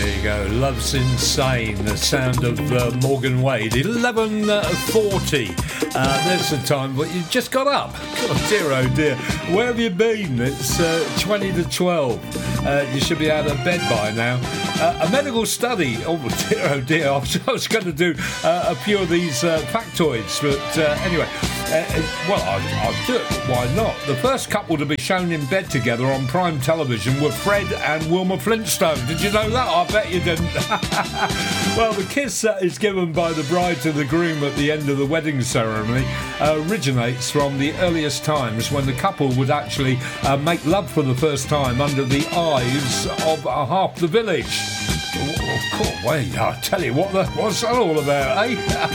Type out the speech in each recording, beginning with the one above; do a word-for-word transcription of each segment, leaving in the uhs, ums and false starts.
There you go. Love's Insane, the sound of uh, Morgan Wade. eleven forty. Uh, there's the time, but you just got up. God, dear, oh dear. Where have you been? It's uh, twenty to twelve. Uh, you should be out of bed by now. Uh, a medical study. Oh dear, oh dear. I was, I was going to do uh, a few of these uh, factoids, but uh, anyway. Uh, well, I'll, I'll do it. Why not? The first couple to be shown in bed together on prime television were Fred and Wilma Flintstone. Did you know that? I bet you didn't. Well, the kiss that is given by the bride to the groom at the end of the wedding ceremony uh, originates from the earliest times when the couple would actually uh, make love for the first time under the eyes of uh, half the village. Oh, cool. Wait, I'll tell you what. The, what's that all about,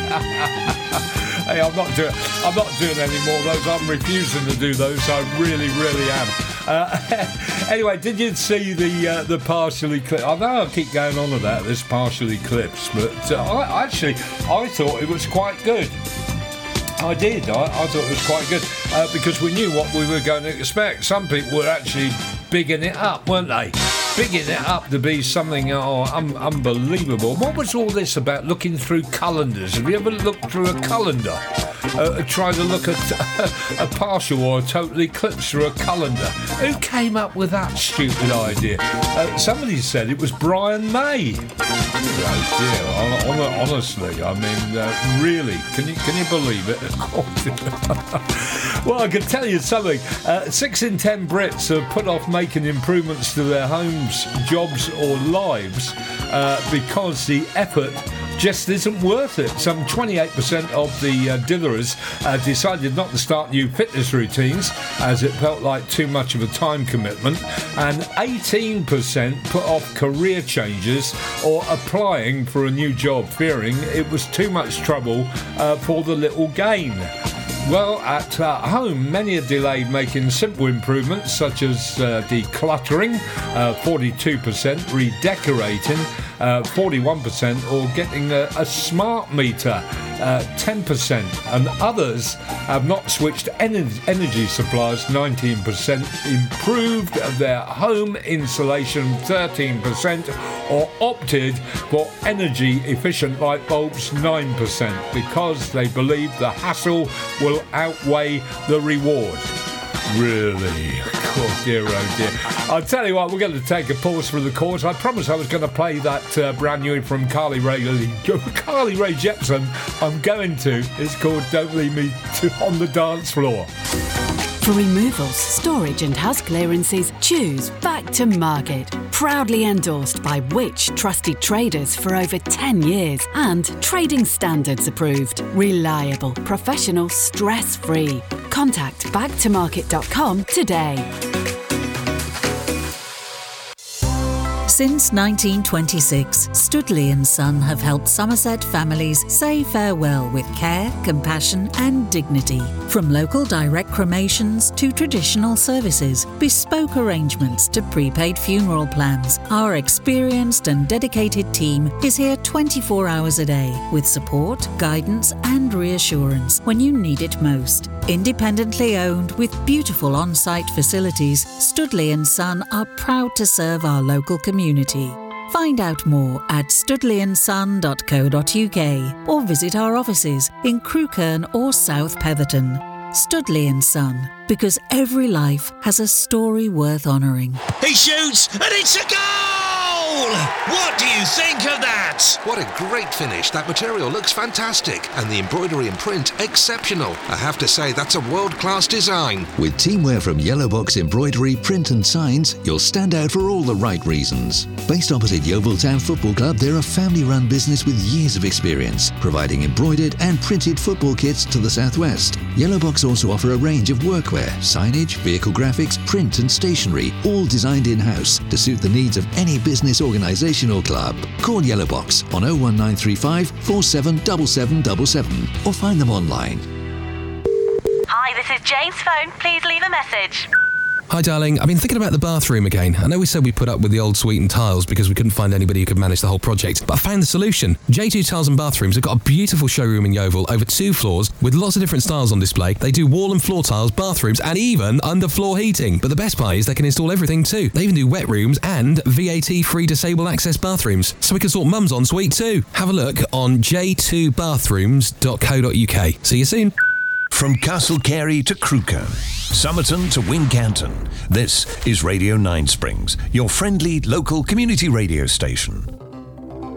eh? Hey, I'm not doing. I'm not doing any more of those. I'm refusing to do those. I really, really am. Uh, anyway, did you see the uh, the partially clip? I know I keep going on about this partially clips, but uh, I actually I thought it was quite good. I did. I, I thought it was quite good uh, because we knew what we were going to expect. Some people were actually bigging it up, weren't they? Bigging it up to be something oh, un- unbelievable. What was all this about looking through calendars? Have you ever looked through a calendar? Uh, try to look at a, a partial or a total eclipse through a calendar. Who came up with that stupid idea? Uh, somebody said it was Brian May. Oh dear, hon- hon- honestly, I mean, uh, really, can you can you believe it? Well, I can tell you something. Uh, six in ten Brits have put off making improvements to their homes, jobs or lives uh, because the effort just isn't worth it. Some twenty-eight percent of the uh, dillers uh, decided not to start new fitness routines as it felt like too much of a time commitment, and eighteen percent put off career changes or applying for a new job, fearing it was too much trouble uh, for the little gain. Well, at uh, home, many are delayed making simple improvements such as uh, decluttering, uh, forty-two percent, redecorating, uh, forty-one percent, or getting a, a smart meter, uh, ten percent. And others have not switched en- energy suppliers, nineteen percent, improved their home insulation, thirteen percent, or opted for energy-efficient light bulbs, nine percent, because they believe the hassle will outweigh the reward. Really? Oh dear, oh dear. I'll tell you what, we're going to take a pause for the cause. I promised I was going to play that uh, brand new from Carly Rae, Carly Rae Jepsen. I'm going to. It's called Don't Leave Me to, on the Dance Floor. For removals, storage and house clearances, choose Back to Market. Proudly endorsed by Which trusted traders for over ten years and trading standards approved. Reliable, professional, stress-free. Contact back to market dot com today. Since nineteen twenty-six, Studley and Son have helped Somerset families say farewell with care, compassion and dignity. From local direct cremations to traditional services, bespoke arrangements to prepaid funeral plans, our experienced and dedicated team is here twenty-four hours a day with support, guidance and reassurance when you need it most. Independently owned with beautiful on-site facilities, Studley and Son are proud to serve our local community. Find out more at studley and son dot co dot uk or visit our offices in Crewkerne or South Petherton. Studley and Son, because every life has a story worth honouring. He shoots and it's a goal! What do you think of that? What a great finish. That material looks fantastic and the embroidery and print exceptional. I have to say that's a world-class design. With teamwear from Yellow Box Embroidery, Print and Signs, you'll stand out for all the right reasons. Based opposite Yeovil Town Football Club, they're a family-run business with years of experience, providing embroidered and printed football kits to the southwest. Yellow Box also offer a range of workwear, signage, vehicle graphics, print and stationery, all designed in-house to suit the needs of any business, organisation or club. Call Yellow Box on oh one nine three five, four seven seven seven seven seven or find them online. Hi, this is Jane's phone. Please leave a message. Hi darling, I've been thinking about the bathroom again. I know we said we put up with the old Sweeten tiles because we couldn't find anybody who could manage the whole project, but I found the solution. J two Tiles and Bathrooms have got a beautiful showroom in Yeovil over two floors with lots of different styles on display. They do wall and floor tiles, bathrooms and even underfloor heating. But the best part is they can install everything too. They even do wet rooms and V A T-free disabled access bathrooms. So we can sort mum's en suite too. Have a look on j two bathrooms dot co dot uk. See you soon. From Castle Carey to Crewkerne, Somerton to Wincanton, this is Radio Nine Springs, your friendly local community radio station.